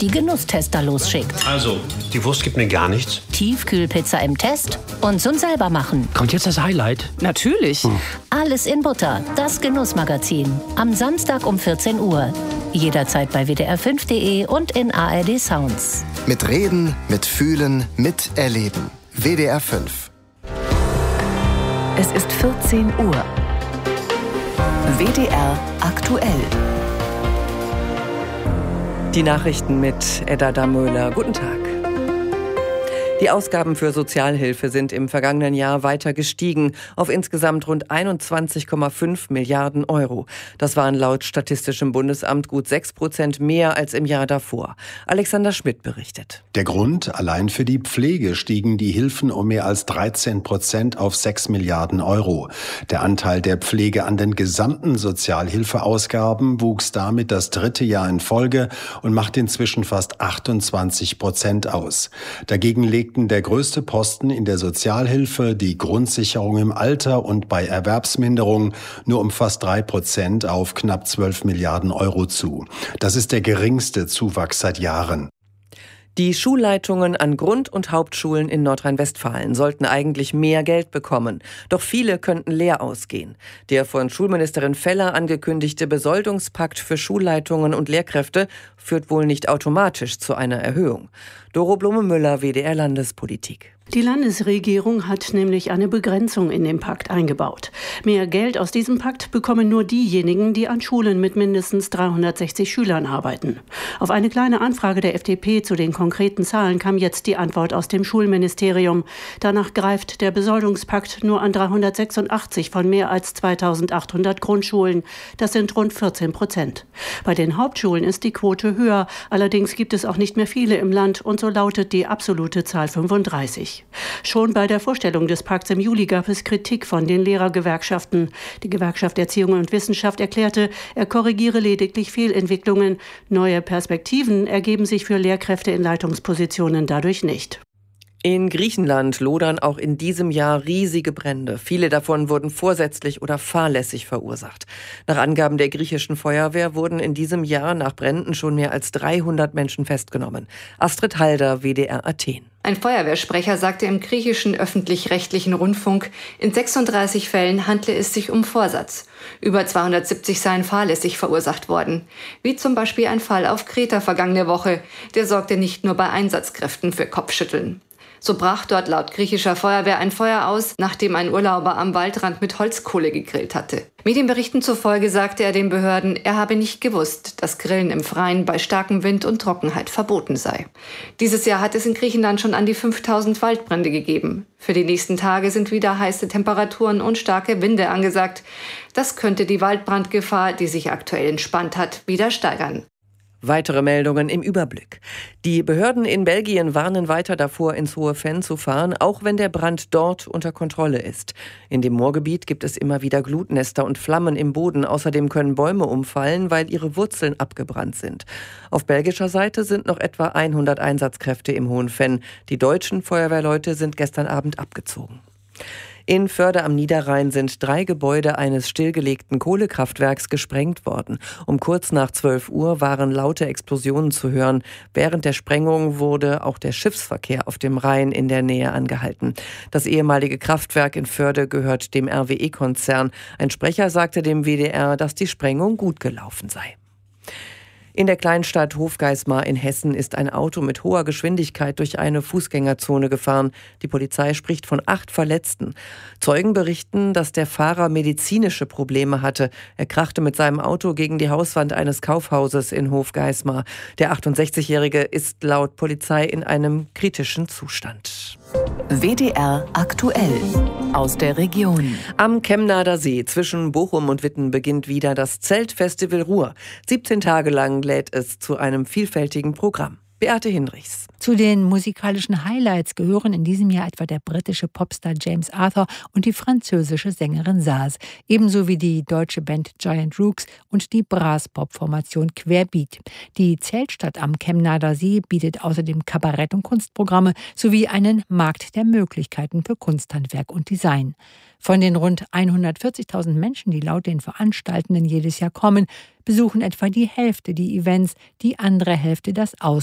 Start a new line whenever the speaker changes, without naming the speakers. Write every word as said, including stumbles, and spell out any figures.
die Genusstester losschickt.
Also, die Wurst gibt mir gar nichts.
Tiefkühlpizza im Test und zum selber machen.
Kommt jetzt das Highlight?
Natürlich.
Hm.
Alles in Butter, das Genussmagazin. Am Samstag um vierzehn Uhr. Jederzeit bei w d r fünf punkt d e und in A R D Sounds.
Mit Reden, mit Fühlen, mit Erleben. W D R fünf.
Es ist vierzehn Uhr. W D R aktuell.
Die Nachrichten mit Edda Damöhler. Guten Tag. Die Ausgaben für Sozialhilfe sind im vergangenen Jahr weiter gestiegen auf insgesamt rund einundzwanzig Komma fünf Milliarden Euro. Das waren laut Statistischem Bundesamt gut sechs Prozent mehr als im Jahr davor. Alexander Schmidt berichtet.
Der Grund: Allein für die Pflege stiegen die Hilfen um mehr als dreizehn Prozent auf sechs Milliarden Euro. Der Anteil der Pflege an den gesamten Sozialhilfeausgaben wuchs damit das dritte Jahr in Folge und macht inzwischen fast achtundzwanzig Prozent aus. Dagegen legten der größte Posten in der Sozialhilfe, die Grundsicherung im Alter und bei Erwerbsminderung, nur um fast drei Prozent auf knapp zwölf Milliarden Euro zu. Das ist der geringste Zuwachs seit Jahren.
Die Schulleitungen an Grund- und Hauptschulen in Nordrhein-Westfalen sollten eigentlich mehr Geld bekommen. Doch viele könnten leer ausgehen. Der von Schulministerin Feller angekündigte Besoldungspakt für Schulleitungen und Lehrkräfte führt wohl nicht automatisch zu einer Erhöhung. Doro Blume-Müller, W D R Landespolitik.
Die Landesregierung hat nämlich eine Begrenzung in den Pakt eingebaut. Mehr Geld aus diesem Pakt bekommen nur diejenigen, die an Schulen mit mindestens dreihundertsechzig Schülern arbeiten. Auf eine kleine Anfrage der F D P zu den konkreten Zahlen kam jetzt die Antwort aus dem Schulministerium. Danach greift der Besoldungspakt nur an dreihundertsechsundachtzig von mehr als zweitausendachthundert Grundschulen. Das sind rund vierzehn Prozent. Bei den Hauptschulen ist die Quote höher. Allerdings gibt es auch nicht mehr viele im Land und so lautet die absolute Zahl fünfunddreißig. Schon bei der Vorstellung des Pakts im Juli gab es Kritik von den Lehrergewerkschaften. Die Gewerkschaft Erziehung und Wissenschaft erklärte, er korrigiere lediglich Fehlentwicklungen. Neue Perspektiven ergeben sich für Lehrkräfte in Leitungspositionen dadurch nicht.
In Griechenland lodern auch in diesem Jahr riesige Brände. Viele davon wurden vorsätzlich oder fahrlässig verursacht. Nach Angaben der griechischen Feuerwehr wurden in diesem Jahr nach Bränden schon mehr als dreihundert Menschen festgenommen. Astrid Halder, W D R Athen.
Ein Feuerwehrsprecher sagte im griechischen öffentlich-rechtlichen Rundfunk, in sechsunddreißig Fällen handle es sich um Vorsatz. Über zweihundertsiebzig seien fahrlässig verursacht worden. Wie zum Beispiel ein Fall auf Kreta vergangene Woche. Der sorgte nicht nur bei Einsatzkräften für Kopfschütteln. So brach dort laut griechischer Feuerwehr ein Feuer aus, nachdem ein Urlauber am Waldrand mit Holzkohle gegrillt hatte. Medienberichten zufolge sagte er den Behörden, er habe nicht gewusst, dass Grillen im Freien bei starkem Wind und Trockenheit verboten sei. Dieses Jahr hat es in Griechenland schon an die fünftausend Waldbrände gegeben. Für die nächsten Tage sind wieder heiße Temperaturen und starke Winde angesagt. Das könnte die Waldbrandgefahr, die sich aktuell entspannt hat, wieder steigern.
Weitere Meldungen im Überblick. Die Behörden in Belgien warnen weiter davor, ins Hohe Venn zu fahren, auch wenn der Brand dort unter Kontrolle ist. In dem Moorgebiet gibt es immer wieder Glutnester und Flammen im Boden. Außerdem können Bäume umfallen, weil ihre Wurzeln abgebrannt sind. Auf belgischer Seite sind noch etwa hundert Einsatzkräfte im Hohen Venn. Die deutschen Feuerwehrleute sind gestern Abend abgezogen. In Förde am Niederrhein sind drei Gebäude eines stillgelegten Kohlekraftwerks gesprengt worden. Um kurz nach zwölf Uhr waren laute Explosionen zu hören. Während der Sprengung wurde auch der Schiffsverkehr auf dem Rhein in der Nähe angehalten. Das ehemalige Kraftwerk in Förde gehört dem R W E-Konzern. Ein Sprecher sagte dem W D R, dass die Sprengung gut gelaufen sei. In der Kleinstadt Hofgeismar in Hessen ist ein Auto mit hoher Geschwindigkeit durch eine Fußgängerzone gefahren. Die Polizei spricht von acht Verletzten. Zeugen berichten, dass der Fahrer medizinische Probleme hatte. Er krachte mit seinem Auto gegen die Hauswand eines Kaufhauses in Hofgeismar. Der achtundsechzigjährige ist laut Polizei in einem kritischen Zustand.
W D R aktuell aus der Region.
Am Chemnader See zwischen Bochum und Witten beginnt wieder das Zeltfestival Ruhr. siebzehn Tage lang lädt es zu einem vielfältigen Programm. Beate Hinrichs.
Zu den musikalischen Highlights gehören in diesem Jahr etwa der britische Popstar James Arthur und die französische Sängerin Saz, ebenso wie die deutsche Band Giant Rooks und die Brass-Pop-Formation Querbeat. Die Zeltstadt am Chemnader See bietet außerdem Kabarett- und Kunstprogramme sowie einen Markt der Möglichkeiten für Kunsthandwerk und Design. Von den rund hundertvierzigtausend Menschen, die laut den Veranstaltenden jedes Jahr kommen, besuchen etwa die Hälfte die Events, die andere Hälfte das Ausland.